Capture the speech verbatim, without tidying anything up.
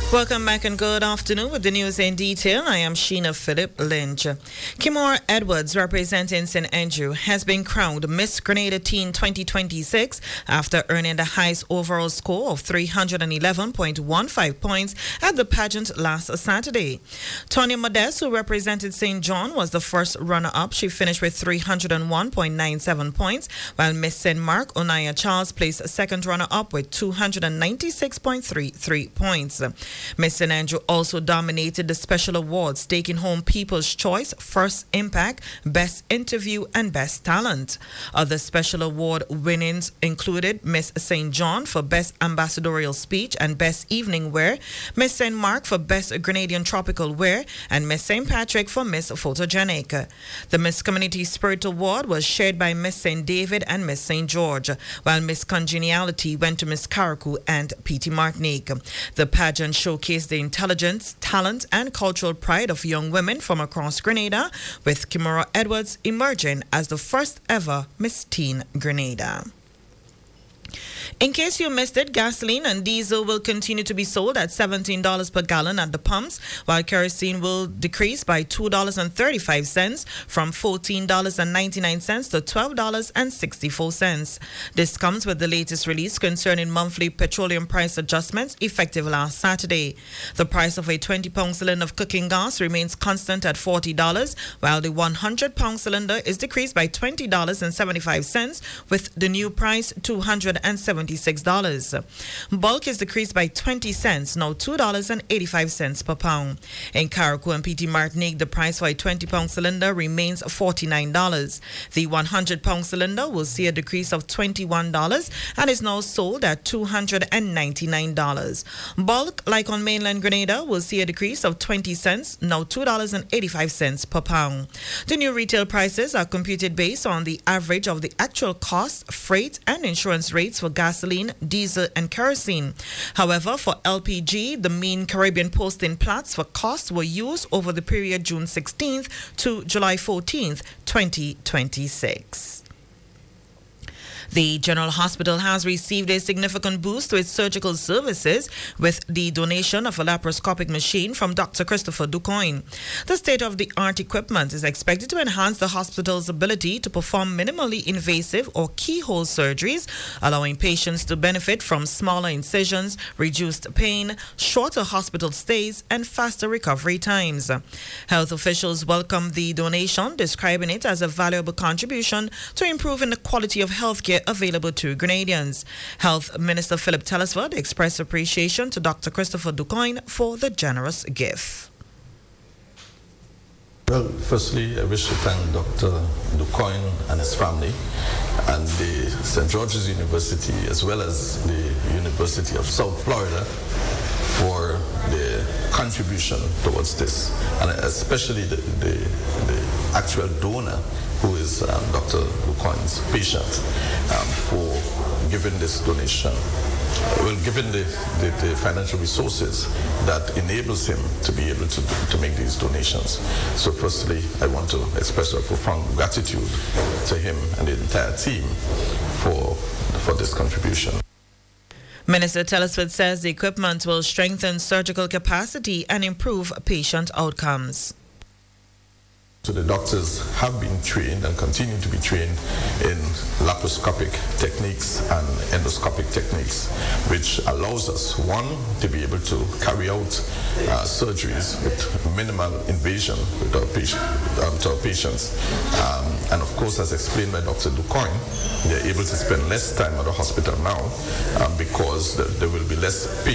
Welcome back and good afternoon with the news in detail. I am Sheena Philip Lynch. Kimora Edwards, representing Saint Andrew, has been crowned Miss Grenada Teen twenty twenty-six after earning the highest overall score of three hundred eleven point one five points at the pageant last Saturday. Tonya Modeste, who represented Saint John, was the first runner-up. She finished with three hundred one point nine seven points, while Miss Saint Mark, Onaya Charles, placed second runner-up with two hundred ninety-six point three three points. Miss Saint Andrew also dominated the special awards, taking home People's Choice, First Impact, Best Interview, and Best Talent. Other special award winnings included Miss Saint John for Best Ambassadorial Speech and Best Evening Wear, Miss Saint Mark for Best Grenadian Tropical Wear, and Miss Saint Patrick for Miss Photogenic. The Miss Community Spirit Award was shared by Miss Saint David and Miss Saint George, while Miss Congeniality went to Miss Carriacou and P T Martinique. The pageant showcased the intelligence, talent, and cultural pride of young women from across Grenada, with Kimora Edwards emerging as the first ever Miss Teen Grenada. In case you missed it, gasoline and diesel will continue to be sold at seventeen dollars per gallon at the pumps, while kerosene will decrease by two dollars and thirty-five cents from fourteen dollars and ninety-nine cents to twelve dollars and sixty-four cents. This comes with the latest release concerning monthly petroleum price adjustments effective last Saturday. The price of a twenty pound cylinder of cooking gas remains constant at forty dollars, while the one hundred pound cylinder is decreased by twenty dollars and seventy-five cents, with the new price two hundred seventy-six dollars. Bulk is decreased by twenty cents, now two dollars and eighty-five cents per pound. In Carriacou and P T Martinique, the price for a twenty pound cylinder remains forty-nine dollars. The one hundred pound cylinder will see a decrease of twenty-one dollars and is now sold at two hundred ninety-nine dollars. Bulk, like on mainland Grenada, will see a decrease of twenty cents, now two dollars and eighty-five cents per pound. The new retail prices are computed based on the average of the actual cost, freight, and insurance rates for gasoline, diesel, and kerosene. However, for L P G, the mean Caribbean posting plots for costs were used over the period June sixteenth to July fourteenth, twenty twenty-six. The General Hospital has received a significant boost to its surgical services with the donation of a laparoscopic machine from Doctor Christopher Ducoin. The state-of-the-art equipment is expected to enhance the hospital's ability to perform minimally invasive or keyhole surgeries, allowing patients to benefit from smaller incisions, reduced pain, shorter hospital stays, and faster recovery times. Health officials welcomed the donation, describing it as a valuable contribution to improving the quality of healthcare available to Grenadians. Health Minister Philip Telesford expressed appreciation to Doctor Christopher Ducoin for the generous gift. Well, firstly, I wish to thank Doctor Ducoin and his family and the Saint George's University, as well as the University of South Florida, for the contribution towards this, and especially the, the, the actual donor, who is um, Doctor Ducoin's patient, um, for giving this donation. Well, given the, the, the financial resources that enables him to be able to, to make these donations. So firstly, I want to express a profound gratitude to him and the entire team for, for this contribution. Minister Telesford says the equipment will strengthen surgical capacity and improve patient outcomes. So the doctors have been trained and continue to be trained in laparoscopic techniques and endoscopic techniques, which allows us, one, to be able to carry out uh, surgeries with minimal invasion with our, patient, um, to our patients. Um, and of course, as explained by Doctor Ducoin, they're able to spend less time at the hospital now um, because there will be less pain